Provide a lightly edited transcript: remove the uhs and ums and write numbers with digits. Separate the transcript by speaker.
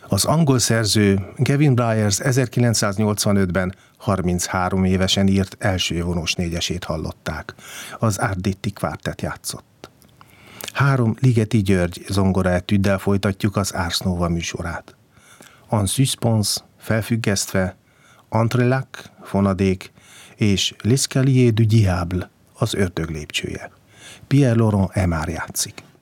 Speaker 1: Az angol szerző Gavin Bryars 1985-ben 33 évesen írt első vonós négyesét hallották. Az Arditi Quartet játszott. 3 Ligeti György zongoraetüddel folytatjuk az Ars Nova műsorát. En suspense, felfüggesztve, Entrelac, fonadék, és L'Escalier du Diable, az ördög lépcsője. Pierre Laurent Aimard játszik.